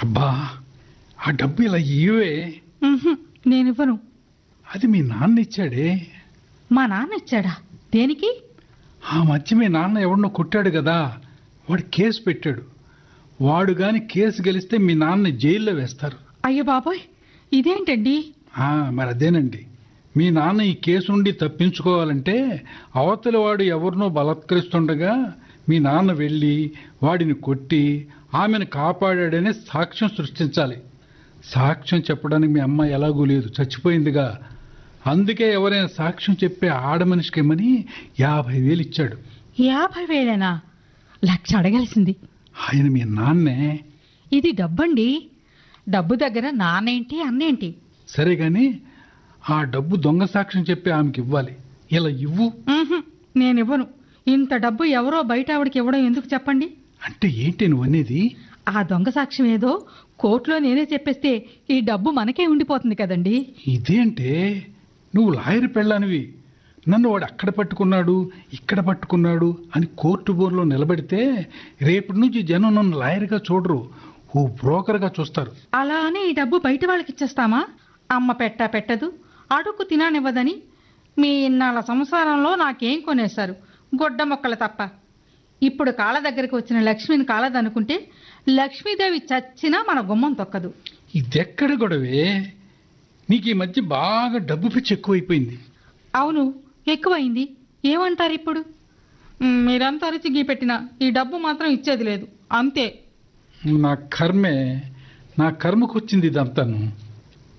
అబ్బా, ఆ డబ్బు ఇలా ఇవే. నేనివ్వను. అది మీ నాన్న ఇచ్చాడే. మా నాన్న ఇచ్చాడా? దేనికి? ఆ మధ్య మీ నాన్న ఎవరినో కొట్టాడు కదా, వాడు కేసు పెట్టాడు. వాడు గాని కేసు గెలిస్తే మీ నాన్న జైల్లో వేస్తారు. అయ్యో బాబోయ్, ఇదేంటండి? మరి అదేనండి. మీ నాన్న ఈ కేసు నుండి తప్పించుకోవాలంటే అవతల వాడు ఎవరినో బలాత్కరిస్తుండగా మీ నాన్న వెళ్ళి వాడిని కొట్టి ఆమెను కాపాడాడనే సాక్ష్యం సృష్టించాలి. సాక్ష్యం చెప్పడానికి మీ అమ్మ ఎలాగూ లేదు, చచ్చిపోయిందిగా. అందుకే ఎవరైనా సాక్ష్యం చెప్పే ఆడమనిషికి ఇమ్మని 50,000 ఇచ్చాడు. 50,000? 1,00,000 అడగాల్సింది. ఆయన మీ నాన్నే. ఇది డబ్బండి. డబ్బు దగ్గర నాన్నేంటి అన్నేంటి? సరే గాని ఆ డబ్బు దొంగ సాక్ష్యం చెప్పి ఆమెకి ఇవ్వాలి. ఇలా ఇవ్వు. నేనివ్వను. ఇంత డబ్బు ఎవరో బయట ఆవిడకి ఇవ్వడం ఎందుకు చెప్పండి? అంటే ఏంటి నువ్వు అనేది? ఆ దొంగ సాక్ష్యం ఏదో కోర్టులో నేనే చెప్పేస్తే ఈ డబ్బు మనకే ఉండిపోతుంది కదండి. ఇదేంటే, నువ్వు లాయర్ పెళ్ళానివి. నన్ను వాడు అక్కడ పట్టుకున్నాడు ఇక్కడ పట్టుకున్నాడు అని కోర్టు బోర్లో నిలబెడితే రేపటి నుంచి జనం నన్ను లాయర్గా చూడరు, ఓ బ్రోకర్గా చూస్తారు. అలా అని ఈ డబ్బు బయట వాళ్ళకి ఇచ్చేస్తామా? అమ్మ పెట్టదు, అడుక్కు తిననివ్వదని మీ ఇన్నాళ్ళ సంసారంలో నాకేం కొనేశారు? గొడ్డ మొక్కలు తప్ప. ఇప్పుడు కాళ్ళ దగ్గరికి వచ్చిన లక్ష్మిని కాలదనుకుంటే లక్ష్మీదేవి చచ్చినా మన గుమ్మం తొక్కదు. ఇదెక్కడ గొడవే? నీకు ఈ మధ్య బాగా డబ్బు పిచ్చి ఎక్కువైపోయింది. అవును, ఎక్కువైంది. ఏమంటారు ఇప్పుడు? మీరంతా అరిచి పెట్టినా ఈ డబ్బు మాత్రం ఇచ్చేది లేదు, అంతే. నా కర్మకు వచ్చింది ఇదంతాను.